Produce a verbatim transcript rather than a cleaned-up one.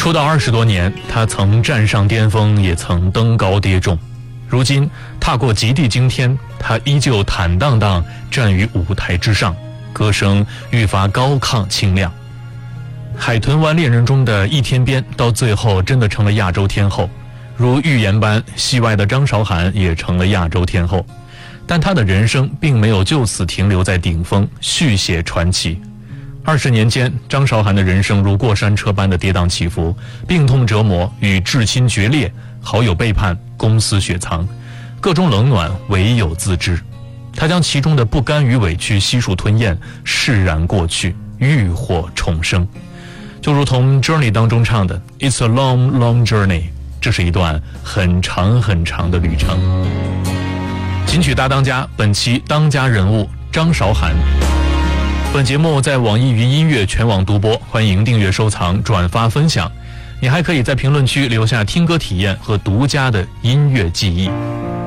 出道二十多年，他曾站上巅峰，也曾登高跌重。如今踏过极地惊天，他依旧坦荡荡站于舞台之上，歌声愈发高亢清亮。海豚湾恋人中的易天边到最后真的成了亚洲天后，如预言般，戏外的张韶涵也成了亚洲天后。但她的人生并没有就此停留在顶峰，续写传奇。二十年间，张韶涵的人生如过山车般的跌宕起伏，病痛折磨与至亲决裂，好友背叛，公私雪藏，各种冷暖唯有自知。她将其中的不甘与委屈悉数吞咽，释然过去，浴火重生。就如同 Journey 当中唱的 It's a long long journey， 这是一段很长很长的旅程。金曲大当家，本期当家人物张韶涵。本节目在网易云音乐全网独播，欢迎订阅、收藏、转发、分享。你还可以在评论区留下听歌体验和独家的音乐记忆。